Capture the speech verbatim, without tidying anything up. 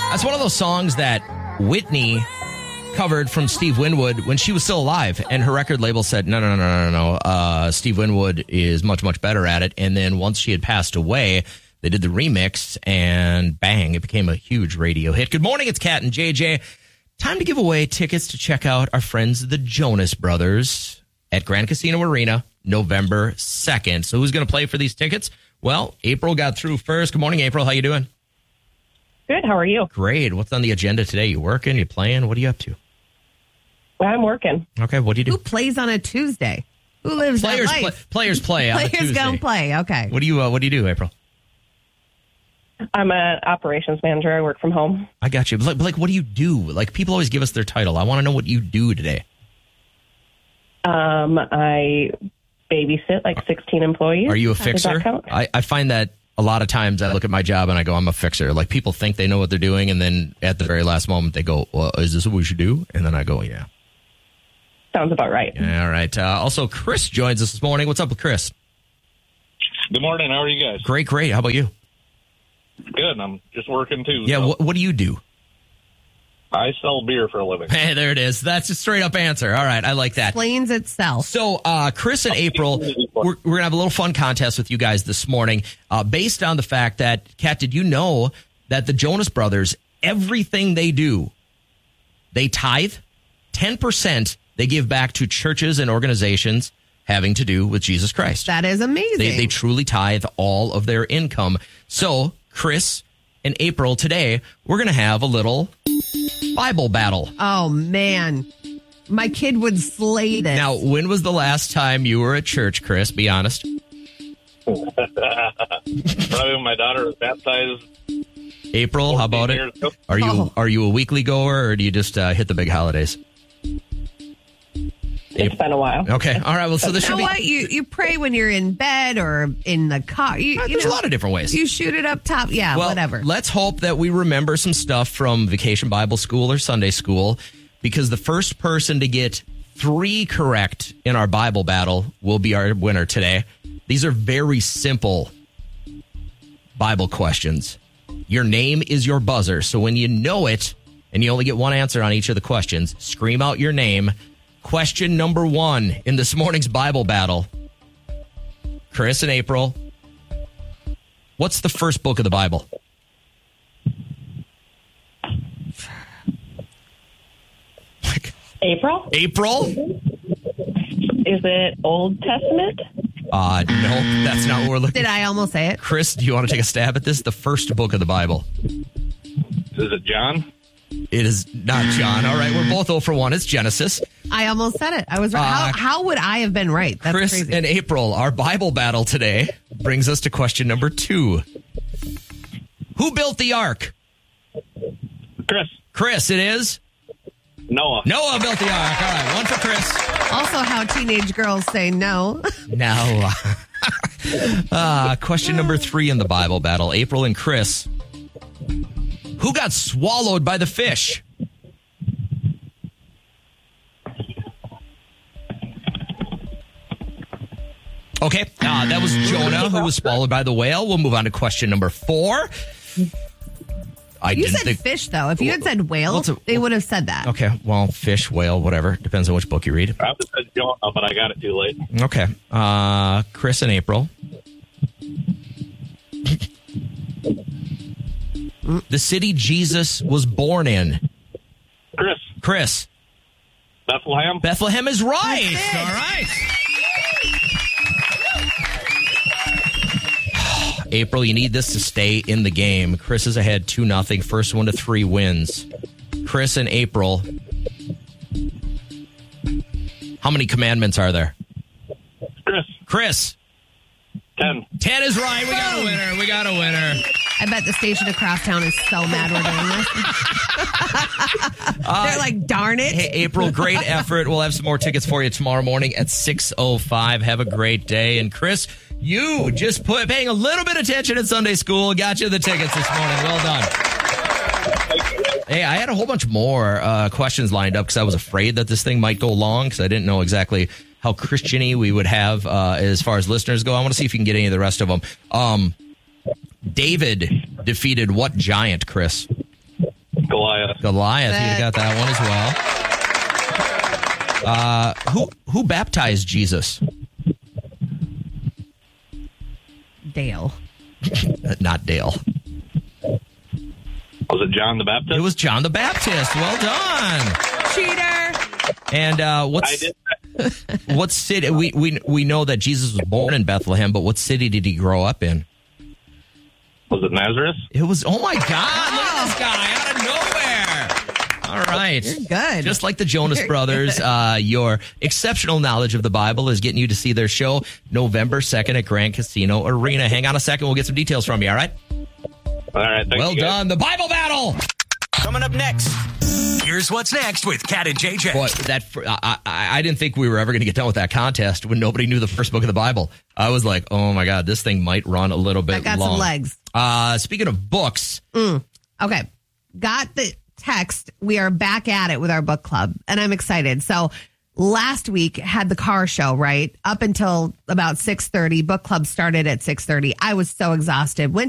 That's one of those songs that Whitney covered from Steve Winwood when she was still alive, and her record label said, no, no, no, no, no, no. Uh, Steve Winwood is much, much better at it. And then once she had passed away, they did the remix, and bang, it became a huge radio hit. Good morning, it's Kat and J J. Time to give away tickets to check out our friends, the Jonas Brothers, at Grand Casino Arena, November second. So who's going to play for these tickets? Well, April got through first. Good morning, April. How you doing? Good. How are you? Great. What's on the agenda today? You working? You playing? What are you up to? I'm working. Okay. What do you do? Who plays on a Tuesday? Who lives players that play, life? Players play on a Players Tuesday. gonna play. Okay. What do you uh, What do you do, April? I'm an operations manager. I work from home. I got you. But like, but like, what do you do? Like, people always give us their title. I want to know what you do today. Um, I babysit like sixteen employees. Are you a Does fixer? that count? I, I find that a lot of times I look at my job and I go, I'm a fixer. Like, people think they know what they're doing, and then at the very last moment they go, well, is this what we should do? And then I go, yeah. Sounds about right. Yeah, all right. Uh, also, Chris joins us this morning. What's up with Chris? Good morning. How are you guys? Great, great. How about you? Good. I'm just working too. Yeah, so what, what do you do? I sell beer for a living. Hey, there it is. That's a straight up answer. All right, I like that. Explains itself. So, uh, Chris and April, we're, we're going to have a little fun contest with you guys this morning uh, based on the fact that, Kat, did you know that the Jonas Brothers, everything they do, they tithe? ten percent they give back to churches and organizations having to do with Jesus Christ. That is amazing. They, they truly tithe all of their income. So, Chris and April, today, we're going to have a little Bible battle. Oh, man. My kid would slay this. Now, when was the last time you were at church, Chris? Be honest. Probably when my daughter was baptized. April, how about years it? ago. Are you Oh. are you a weekly goer, or do you just uh, hit the big holidays? It's been a while. Okay, all right. Well, so this You should know be. what? You you pray when you're in bed or in the car. You, you There's know, a lot of different ways. You shoot it up top. Yeah, well, whatever. Let's hope that we remember some stuff from Vacation Bible School or Sunday School, because the first person to get three correct in our Bible battle will be our winner today. These are very simple Bible questions. Your name is your buzzer. So when you know it and you only get one answer on each of the questions, scream out your name. Question number one in this morning's Bible battle. Chris and April, what's the first book of the Bible? April? April? Is it Old Testament? Uh, no, that's not what we're looking Did I almost say it? Chris, do you want to take a stab at this? The first book of the Bible. Is it John? It is not John. All right, we're both oh for one. It's Genesis. I almost said it. I was right. Uh, how, how would I have been right? That's Chris crazy. and April, our Bible battle today brings us to question number two. Who built the ark? Chris. Chris, it is? Noah. Noah built the ark. All right, one for Chris. Also, how teenage girls say no. Now, uh, question number three in the Bible battle. April and Chris. Who got swallowed by the fish? Okay, uh, that was Jonah who was swallowed by the whale. We'll move on to question number four. I You didn't said think. fish, though. If you had said whale, What's a- they would have said that. Okay, well, fish, whale, whatever. Depends on which book you read. I would have said Jonah, but I got it too late. Okay, uh, Chris and April. The city Jesus was born in. Chris. Chris. Bethlehem. Bethlehem is right. That's it. All right. April, you need this to stay in the game. Chris is ahead two nothing. First one to three wins. Chris and April. How many commandments are there? Chris. Chris. Ten. Ten is right. We got a winner. We got a winner. I bet the station across town is so mad we're doing this. They're like, darn it. Hey, April, great effort. We'll have some more tickets for you tomorrow morning at six oh five. Have a great day. And Chris, you just put paying a little bit of attention at Sunday school. Got you the tickets this morning. Well done. Hey, I had a whole bunch more uh, questions lined up because I was afraid that this thing might go long because I didn't know exactly how Christian-y we would have uh, as far as listeners go. I want to see if you can get any of the rest of them. Um, David defeated what giant, Chris? Goliath. Goliath. You got that one as well. Uh, who who baptized Jesus? Dale. Uh, not Dale. Was it John the Baptist? It was John the Baptist. Well done. Cheater. And uh, I what's did. what city? We we we know that Jesus was born in Bethlehem, but what city did he grow up in? Was it Nazareth? It was. Oh my God! Look at this guy out of nowhere. All right, You're good. Just like the Jonas You're Brothers, good. uh, your exceptional knowledge of the Bible is getting you to see their show November second at Grand Casino Arena. Hang on a second, we'll get some details from you. All right. All right. Thank Well you guys. done. The Bible battle. Coming up next, here's what's next with Kat and J J. Boy, that I, I, I didn't think we were ever going to get done with that contest when nobody knew the first book of the Bible. I was like, oh my God, this thing might run a little bit I got long. some legs. Uh, speaking of books, Mm. Okay. Got the text. We are back at it with our book club, and I'm excited. So last week had the car show, right? Up until about six thirty. Book club started at six thirty. I was so exhausted. Went